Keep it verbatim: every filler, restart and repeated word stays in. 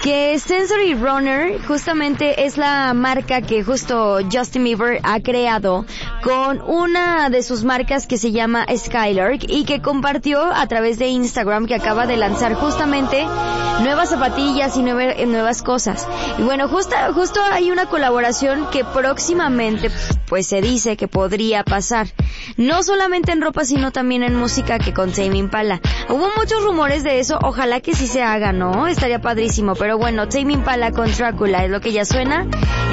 que Sensory Runner justamente es la marca que justo Justin Bieber ha creado con una de sus marcas que se llama Skylark y que compartió a través de Instagram, que acaba de lanzar justamente nuevas zapatillas y nueve, nuevas cosas. Y bueno, justo, justo hay una colaboración que próximamente pues se dice que podría pasar. No solamente en ropa, sino también en música, que con Tame Impala. Hubo muchos rumores de eso, ojalá que sí se haga, ¿no? Estaría padrísimo, pero bueno, Tame Impala con Drácula es lo que ya suena.